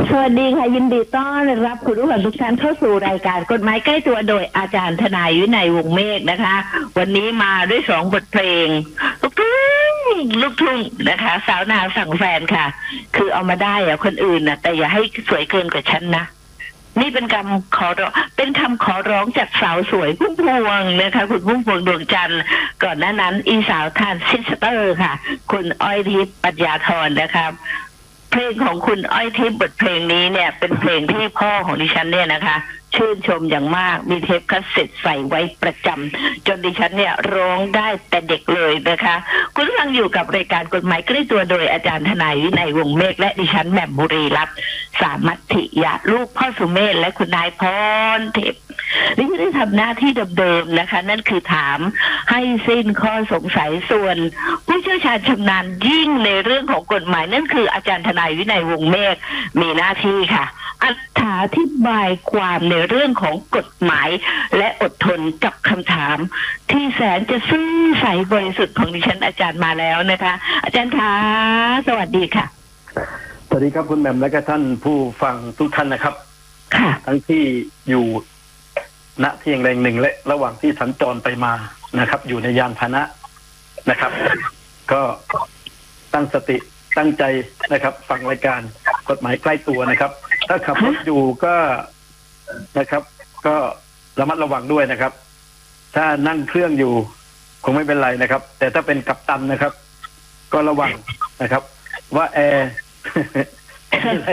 สวัสดีค่ะยินดีต้อนรับคุณผู้ฟังทุกท่านเข้าสู่รายการกฎหมายใกล้ตัวโดยอาจารย์ทนายวินัยวงศ์เมฆนะคะวันนี้มาด้วย2 บทเพลงลูกทุ่งนะคะสาวนาสั่งแฟนค่ะคือเอามาได้อะคนอื่นนะแต่อย่าให้สวยเกินกว่าฉันนะนี่เป็นคำขอร้องจากสาวสวยพุ่มพวงนะคะคุณพุ่มพวงดวงจันทร์ก่อนหน้านั้นอีสาวทานซิสเตอร์ค่ะคุณอ้อยทิพย์ปัญญาธรนะครับเพลงของคุณอ้อยทิพย์บทเพลงนี้เนี่ยเป็นเพลงที่พ่อของดิฉันเนี่ยนะคะชื่นชมอย่างมากมีเทปคาสเซ็ตใส่ไว้ประจำจนดิฉันเนี่ยร้องได้แต่เด็กเลยนะคะคุณฟังอยู่กับรายการกฎหมายใกล้ตัวโดยอาจารย์ทนายวินัยวงศ์เมฆและดิฉันแหม่มบุรีรัตน์สามัตถิยะลูกพ่อสุเมธและคุณนายพรเทพนี่ไม่ได้ทำหน้าที่เดิมๆนะคะนั่นคือถามให้สิ้นข้อสงสัยส่วนผู้เชี่ยวชาญชำนาญยิ่งในเรื่องของกฎหมายนั่นคืออาจารย์ทนายวินัยวงศ์เมฆมีหน้าที่ค่ะอธิบายความในเรื่องของกฎหมายและอดทนกับคำถามที่แสนจะซื่อใสบริสุทธิ์ของดิฉันอาจารย์มาแล้วนะคะอาจารย์คะสวัสดีค่ะสวัสดีครับคุณแหม่มและก็ท่านผู้ฟังทุกท่านนะครับค่ะทั้งที่อยู่ณที่แห่งหนึ่งและระหว่างที่สัญจรไปมานะครับอยู่ในยานพาหนะนะครับก็ตั้งสติตั้งใจนะครับฟังรายการกฎหมายใกล้ตัวนะครับถ้าขับรถอยู่ก็นะครับก็ระมัดระวังด้วยนะครับถ้านั่งเครื่องอยู่คงไม่เป็นไรนะครับแต่ถ้าเป็นกัปตันนะครับก็ระวังนะครับว่าแอร์อะไร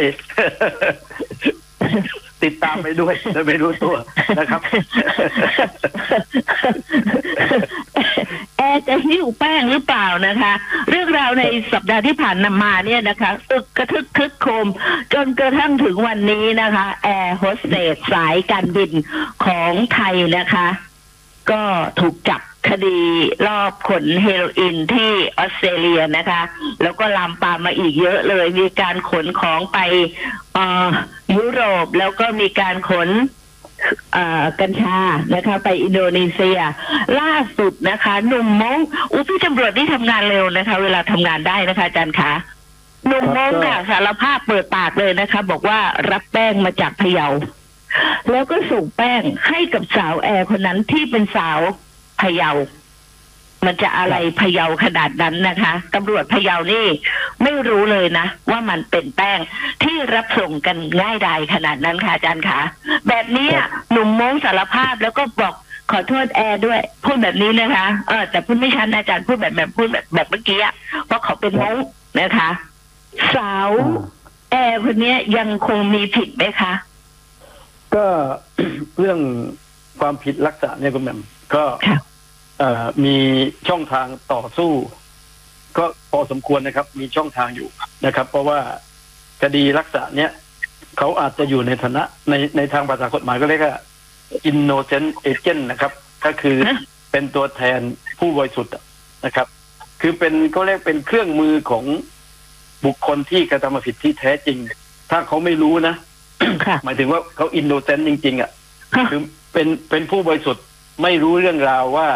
ติดตามไปด้วยจะไม่รู้ตัวนะครับแอร์จะหิ้วแป้งหรือเปล่านะคะเรื่องราวในสัปดาห์ที่ผ่านมาเนี่ยนะคะอึกกระทึกคึกโครมจนกระทั่งถึงวันนี้นะคะแอร์โฮสเตสสายการบินของไทยนะคะก็ถูกจับคดีรอบขนเฮโรอีนที่ออสเตรเลียนะคะแล้วก็ลามปามมาอีกเยอะเลยมีการขนของไปยุโรปแล้วก็มีการขนกัญชานะคะไปอินโดนีเซียล่าสุดนะคะหนุ่มมงพี่ตำรวจที่ทำงานเร็วนะคะเวลาทำงานได้นะคะอาจารย์คะหนุ่มมงค่ะสารภาพเปิดปากเลยนะคะบอกว่ารับแป้งมาจากพะเยาแล้วก็ส่งแป้งให้กับสาวแอร์คนนั้นที่เป็นสาวพะเยามันจะอะไรพะเยาขนาดนั้นนะคะตำรวจพะเยานี่ไม่รู้เลยนะว่ามันเป็นแป้งที่รับส่งกันง่ายดายขนาดนั้นค่ะอาจารย์คะแบบนี้หนุ่มมงสารภาพแล้วก็บอกขอโทษแอร์ด้วยพูดแบบนี้นะคะแต่พูดไม่ชัดอาจารย์พูดแบบเมื่อกี้เพราะเขาเป็นมงนะคะสาวแอร์คนนี้ยังคงมีผิดไหมคะก็เรื่องความผิดลักษณะเนี่ยคุณแหม่มก็มีช่องทางต่อสู้ก็พอสมควรนะครับมีช่องทางอยู่นะครับเพราะว่าคดีลักษณะเนี้ยเขาอาจจะอยู่ในฐานะในทางภาษากฎหมายก็เรียกว่า innocent agent นะครับก็คือเป็นตัวแทนผู้บริสุทธิ์นะครับคือเป็นก็เรียกเป็นเครื่องมือของบุคคลที่กระทำผิดที่แท้จริงถ้าเขาไม่รู้นะ หมายถึงว่าเขา innocent จริงๆคือเป็นผู้บริสุทธิ์ไม่รู้เรื่องราวว่า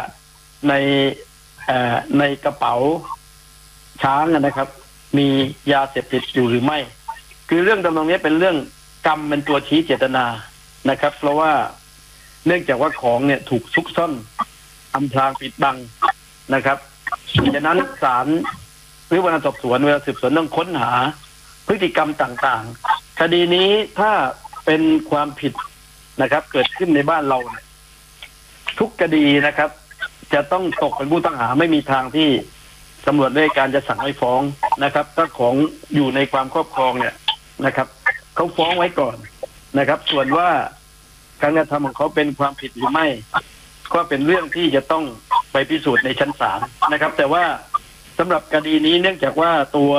ในกระเป๋าช้างนะครับมียาเสพติดอยู่หรือไม่คือเรื่องตรงนี้เป็นเรื่องกรรมเป็นตัวชี้เจตนานะครับเพราะว่าเนื่องจากว่าของเนี่ยถูกซุกซ่อนอำพรางปิดบังนะครับฉะนั้นศาลหรือพนักงานสอบสวนเวลาสืบสวนต้องค้นหาพฤติกรรมต่างๆคดีนี้ถ้าเป็นความผิดนะครับเกิดขึ้นในบ้านเราทุกคดีนะครับจะต้องตกเป็นผู้ต้องหาไม่มีทางที่ตำรวจด้วยการจะสั่งให้ฟ้องนะครับถ้าของอยู่ในความครอบครองเนี่ยนะครับเขาฟ้องไว้ก่อนนะครับส่วนว่าการกระทำของเขาเป็นความผิดหรือไม่ก็เป็นเรื่องที่จะต้องไปพิสูจน์ในชั้นศาลนะครับแต่ว่าสำหรับคดีนี้เนื่องจากว่าตัว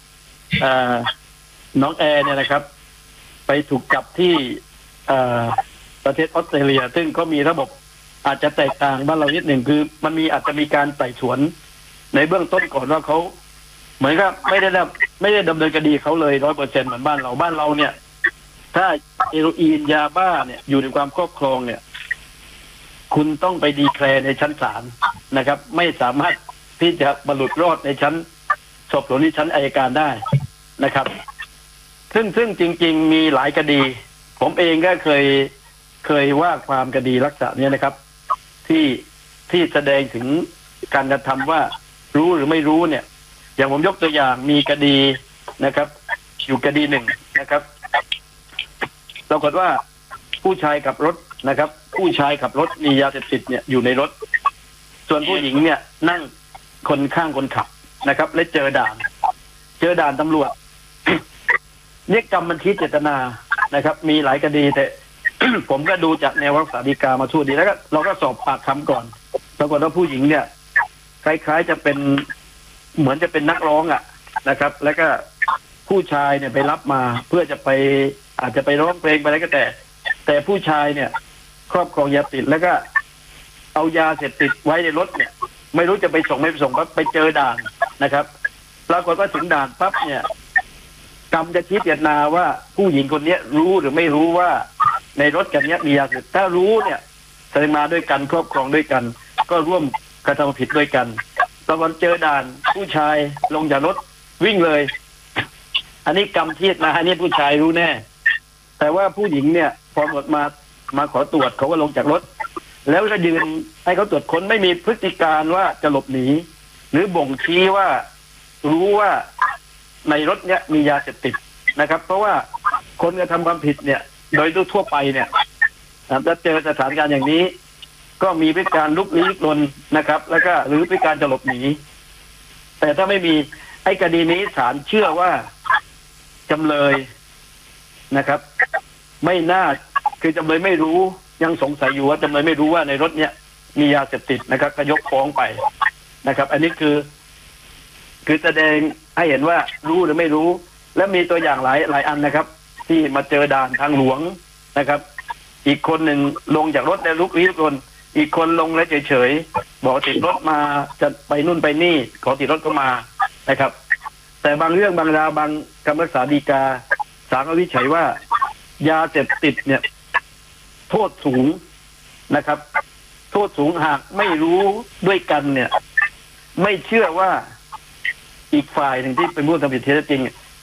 น้องแอร์เนี่ยนะครับไปถูกจับที่ประเทศออสเตรเลียซึ่งก็มีระบบอาจจะแตกต่างบ้านเรานิดหนึ่งคือมันอาจจะมีการไต่สวนในเบื้องต้นก่อนว่าเขาเหมือนกับไม่ได้ดำเนินคดีเขาเลย 100% เหมือนบ้านเราเนี่ยถ้าเฮโรอีนยาบ้าเนี่ยอยู่ในความครอบครองเนี่ยคุณต้องไปดีแคลร์ในชั้นศาลนะครับไม่สามารถที่จะบรรลุรอดในชั้นสอบสวนในชั้นอัยการได้นะครับซึ่งจริงๆมีหลายคดี ผมเองก็เคยว่าความคดีลักษณะนี้นะครับ ที่แสดงถึงการกระทำว่ารู้หรือไม่รู้เนี่ย อย่างผมยกตัวอย่างมีคดีนะครับ อยู่คดีหนึ่งนะครับปรากฏว่าผู้ชายขับรถนะครับ ผู้ชายขับรถมียาเสพติดเนี่ยอยู่ในรถ ส่วนผู้หญิงเนี่ยนั่งคนข้างคนขับนะครับ และเจอด่านตำรวจ เนี่ยกรรมมันชี้เจตนานะครับ มีหลายคดีแต่ ผมก็ดูจากแนวรักษาฎีกามาทั่วดีแล้วก็เราก็สอบปากคำก่อนปรากฏว่าผู้หญิงเนี่ยคล้ายๆจะเป็นเหมือนจะเป็นนักร้องอ่ะนะครับ แล้วก็ผู้ชายเนี่ยไปรับมาเพื่อจะไปอาจจะไปร้องเพลงไปอะไรก็แต่ผู้ชายเนี่ยครอบครองยาติดแล้วก็เอายาเสพติดไว้ในรถเนี่ยไม่รู้จะไปส่งไม่ไปส่งปั๊บไปเจอด่านนะครับปรากฏว่าถึงด่านปั๊บเนี่ยกรรมจะชี้เจตนาว่าผู้หญิงคนนี้รู้หรือไม่รู้ว่าในรถกันเนี้ยมียาเสพติดถ้ารู้เนี่ยแสดงมาด้วยกันครอบครองด้วยกันก็ร่วมกระทำผิดด้วยกันตอนเจอด่านผู้ชายลงจากรถวิ่งเลยอันนี้กรรมชี้เจตนาอันนี้ผู้ชายรู้แน่แต่ว่าผู้หญิงเนี่ยพอหมดมาขอตรวจเขาก็ลงจากรถแล้วก็ยืนให้เขาตรวจค้นไม่มีพฤติการว่าจะหลบหนีหรือบ่งชี้ว่ารู้ว่าในรถเนี้ยมียาเสพติดนะครับ เพราะว่าคนกระทำความผิดเนี่ยโดยทั่วไปเนี่ยถ้าเจอสถานการณ์อย่างนี้ก็มีพฤติการลุกลี้ลุกลนนะครับ แล้วก็หรือพฤติการจะหลบหนีแต่ถ้าไม่มีไอ้คดีนี้ศาลเชื่อว่าจำเลยนะครับ ไม่น่าคือจำเลยไม่รู้ยังสงสัยอยู่ว่าจำเลยไม่รู้ว่าในรถเนี้ยมียาเสพติดนะครับก็ยกฟ้องไปนะครับ อันนี้คือแสดงให้เห็นว่ารู้หรือไม่รู้และมีตัวอย่างหลายอันนะครับ ที่มาเจอด่านทางหลวงนะครับ อีกคนหนึ่งลงจากรถแล้วลุกลี้ลุกลนอีกคนลงแล้วเฉยๆบอกติดรถมาจะไปนู่นไปนี่ขอติดรถก็มานะครับ แต่บางเรื่องบางราวบางคำพิพากษาฎีกาศาลก็วินิจฉัยว่ายาเสพติดเนี่ยโทษสูงนะครับ โทษสูงหากไม่รู้ด้วยกันเนี่ยไม่เชื่อว่าอีกฝ่ายหนึ่งที่เป็นผู้ทำผิดแท้จริง